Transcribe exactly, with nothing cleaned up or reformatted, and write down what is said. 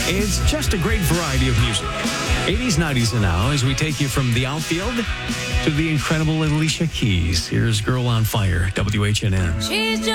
It's just a great variety of music. eighties, nineties, and now as we take you from the outfield to the incredible Alicia Keys. Here's Girl on Fire, W H N N. She's just